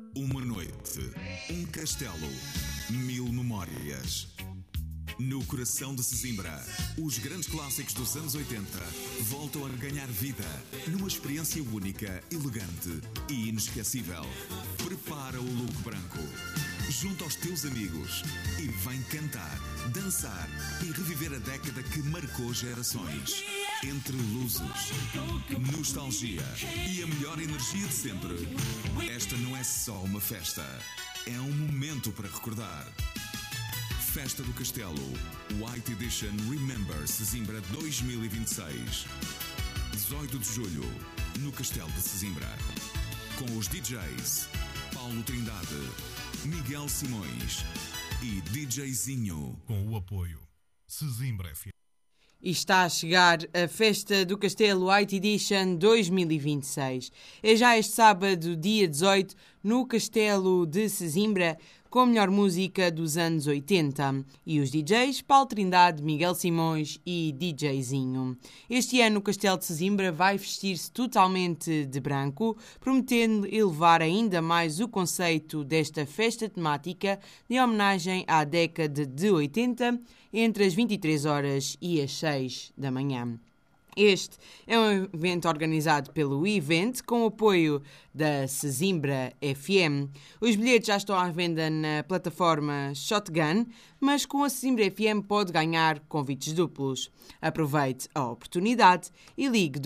Uma noite, um castelo, 1000 memórias. No coração de Sesimbra, os grandes clássicos dos anos 80 voltam a ganhar vida numa experiência única, elegante e inesquecível. Prepara o look branco, junto aos teus amigos e vem cantar, dançar e reviver a década que marcou gerações. Entre lusos, nostalgia e a melhor energia de sempre, esta não é só uma festa, é um momento para recordar. Festa do Castelo, White Edition Remember Sesimbra 2026. 18 de julho, no Castelo de Sesimbra. Com os DJs Paulo Trindade, Miguel Simões e DJzinho. Com o apoio Sesimbra FM. E está a chegar a Festa do Castelo White Edition 2026. É já este sábado, dia 18, no Castelo de Sesimbra, com a melhor música dos anos 80. E os DJs Paulo Trindade, Miguel Simões e DJzinho. Este ano o Castelo de Sesimbra vai vestir-se totalmente de branco, prometendo elevar ainda mais o conceito desta festa temática de homenagem à década de 80, entre as 23 horas e as 6 da manhã. Este é um evento organizado pelo Event, com o apoio da Sesimbra FM. Os bilhetes já estão à venda na plataforma Shotgun, mas com a Sesimbra FM pode ganhar convites duplos. Aproveite a oportunidade e ligue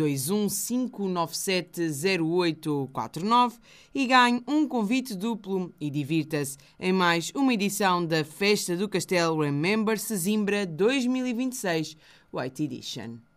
215970849 e ganhe um convite duplo e divirta-se em mais uma edição da Festa do Castelo Remember Sesimbra 2026 White Edition.